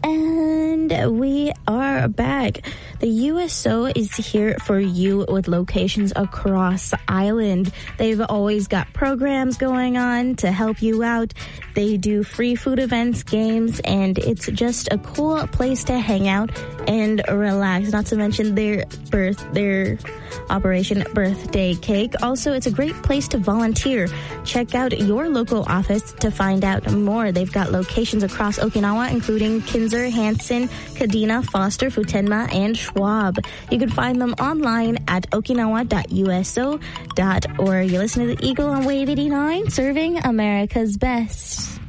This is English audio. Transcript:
And we are back. The USO is here for you with locations across the island. They've always got programs going on to help you out. They do free food events, games, and it's just a cool place to hang out and relax. Not to mention their Operation Birthday Cake. Also, it's a great place to volunteer. Check out your local office to find out more. They've got locations across Okinawa, including Kinser, Hanson, Kadena, Foster, Futenma, and Schwab. You can find them online at okinawa.uso.org. You listen to the Eagle on Wave 89, serving America's best.